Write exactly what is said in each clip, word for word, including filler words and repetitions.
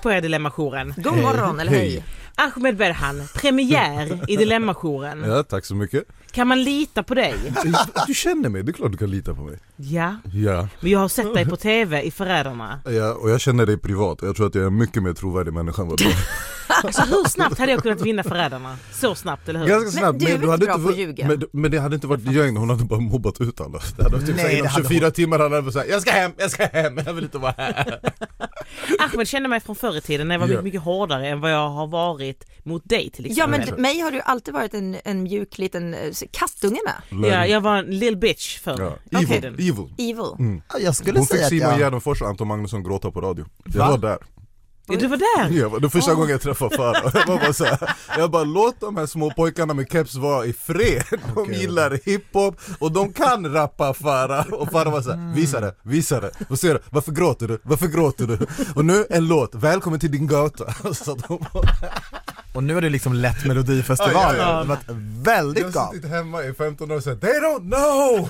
på er Dilemma-jouren. God morgon, eller hej. Ahmed Berhan, premiär i Dilemma-jouren. Ja, tack så mycket. Kan man lita på dig? Du känner mig, det är klart du kan lita på mig. Ja, Ja, men jag har sett dig på tv i Förrädarna. ja och jag känner dig privat. Jag tror att jag är en mycket mer trovärdig människa än vad du. Alltså hur snabbt hade jag kunnat vinna Förrädarna? Så snabbt, eller hur? Ganska snabbt, Men du är men, hade bra inte på att varit- ljuga. men, men det hade inte varit lögn, hon hade bara mobbat ut alla. Det hade typ Nej, såhär, inom det hade tjugofyra hon- timmar hade han sagt jag ska hem, jag ska hem, jag vill inte vara här. Ahmed kände mig från förr i tiden när jag var Ja. mycket, mycket hårdare än vad jag har varit mot dig till Ja, exempel. men mig har du alltid varit en, en mjuk liten eh, kattunge med. Ja, jag var en little bitch förr. Ja. i Evil, tiden. evil. Evil. Mm. Ja, jag skulle Hon fick säga att Simon jag... Gärdenfors och Anton Magnusson gråta på radio. Jag Va? var där. Ja, du var där? Ja, det var första gången jag träffade Farah. Jag var bara så här, jag bara låt de här små pojkarna med keps vara i fred. De Okej. gillar hiphop och de kan rappa Farah. Och Farah var så här, visa det, visa det. Och ser du, varför gråter du? Varför gråter du? Och nu en låt, välkommen till din gata. Så de bara, Och nu är det liksom lätt melodifestival. Ja, ja, ja. Det var väldigt jag har galet. suttit hemma i femton år och sagt, they don't know!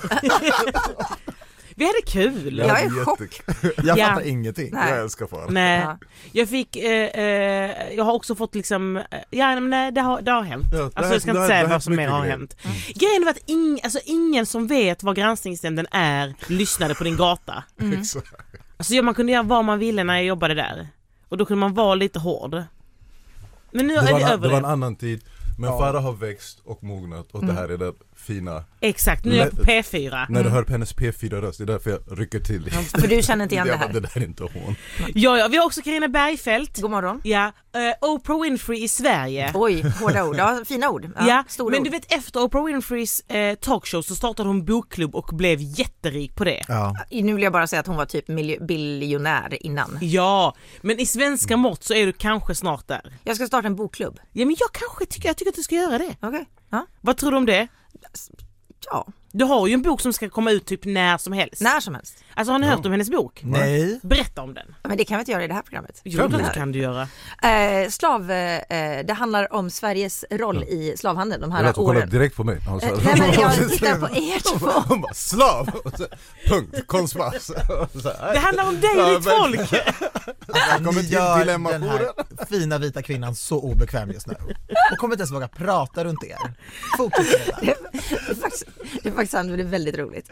Vi hade kul. Jag är i Jätte- chock. Jag Ja. fattar ingenting. Nej. Jag älskar Farah. Nej, Ja. jag fick, eh, eh, jag har också fått liksom, eh, ja men nej det har, det har hänt. Ja, det Alltså här- jag ska det inte här- säga det här vad som är mer mycket har grejer. hänt. Grejen var att ing, alltså, ingen som vet vad granskningsnämnden är lyssnade på din gata. Exakt. Alltså ja, man kunde göra vad man ville när jag jobbade där. Och då kunde man vara lite hård. Men nu Det är var, vi en, över det var en det. annan tid. Men Ja. Farah har växt och mognat och det här är det fina. Exakt, nu är jag på P fyra. När du hör på hennes P fyra-röst, det är därför jag rycker till. För du känner inte igen det Jag bara, här. det där är inte hon. Ja, ja, vi har också Carina Bergfeldt. God morgon. Ja, eh, Oprah Winfrey i Sverige. Oj, hårda ord. Ja, fina ord. Ja, Ja, stora men ord. du vet efter Oprah Winfreys eh, talkshow så startade hon bokklubb och blev jätterik på det. Ja. Nu vill jag bara säga att hon var typ milj- biljonär innan. Ja, men i svenska mått så är du kanske snart där. Jag ska starta en bokklubb. Ja, men jag kanske tycker, jag tycker att du ska göra det. Okej. Ja. Vad tror du om det? Ja, Du har ju en bok som ska komma ut typ när som helst. när som helst. Alltså har ni hört om hennes bok? Nej. Berätta om den. Men det kan vi inte göra i det här programmet. Jo, det kan du göra. Eh, slav, eh, det handlar om Sveriges roll i slavhandeln de Jag här vet, hon kollar åren. direkt på mig. Han sa- Eh, nej, men jag tittar på er två. Hon bara, slav! Och så, punkt, konstpass. Så här, Det handlar om dig och Ja, ditt men- folk. Välkommen Ni till gör Dilemma den här fina vita kvinnan så obekväm just nu. Hon kommer inte ens våga prata runt er. Fortsätt med det. Det är faktiskt, det är faktiskt sant, men det är väldigt roligt.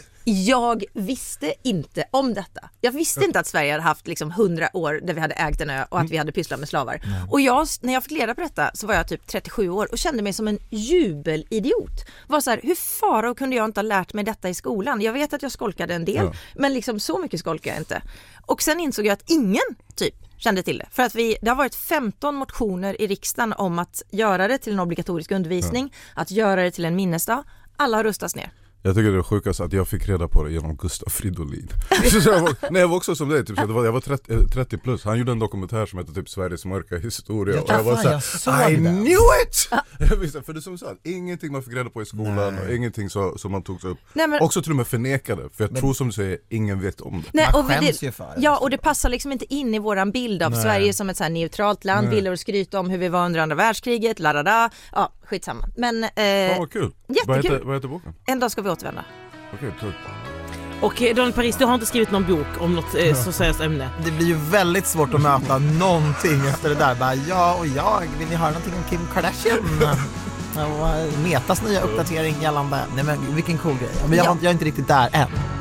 Jag visste inte om detta. Jag visste inte att Sverige hade haft liksom hundra år där vi hade ägt en ö och att vi hade pysslat med slavar. Och jag, när jag fick reda på detta så var jag typ trettiosju år och kände mig som en jubelidiot. Var så här, hur fara kunde jag inte ha lärt mig detta i skolan? Jag vet att jag skolkade en del, Ja. men liksom så mycket skolkade jag inte. Och sen insåg jag att ingen typ kände till det. För att vi, det har varit femton motioner i riksdagen om att göra det till en obligatorisk undervisning, att göra det till en minnesdag. Alla har röstats ner. Jag tycker det är sjukast att jag fick reda på det genom Gustav Fridolin. Så jag, var, nej, jag var också som dig, typ, så jag var, jag var trettio, trettio plus. Han gjorde en dokumentär som heter typ Sveriges mörka historia. Ja, och jag var fan, så jag såg här, I det. knew it! Jag visste, för det som sa, ingenting man fick reda på i skolan Nej. och ingenting så, som man tog upp. Nej, men- Också till och med förnekade, för jag tror som du säger, ingen vet om det. Nej, Man och vi- skäms det, ju för det. Ja, och det passar liksom inte in i våran bild av Nej. Sverige som ett så här neutralt land, Nej. bilder och skryta om hur vi var under andra världskriget, ladada. Ja, skitsamma. Men Fan eh, vad kul. jättekul. Vad heter, vad heter boken? en dag ska vi återvända. Okej, kul. Och eh, Daniel Paris, du har inte skrivit någon bok om något eh, så seriöst ämne. Det blir ju väldigt svårt att möta någonting efter det där. Bara, ja och jag, vill ni höra någonting om Kim Kardashian? Och Metas nya uppdatering gällande. Nej men vilken cool grej. Men jag, Ja. var- jag är inte riktigt där än.